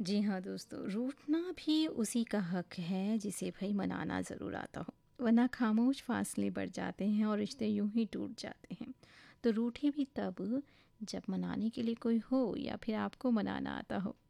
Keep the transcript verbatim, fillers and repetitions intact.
जी हाँ दोस्तों, रूठना भी उसी का हक है जिसे भई मनाना ज़रूर आता हो, वरना खामोश फासले बढ़ जाते हैं और रिश्ते यूं ही टूट जाते हैं। तो रूठे भी तब जब मनाने के लिए कोई हो या फिर आपको मनाना आता हो।